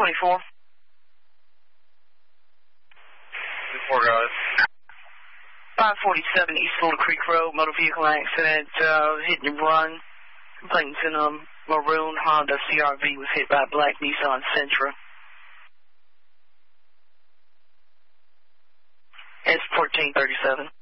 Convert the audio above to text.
1024. 4 guys. 547 East Boulder Creek Road, motor vehicle accident, hit and run. Complainant's in a maroon Honda CRV was hit by a black Nissan Sentra. S1437.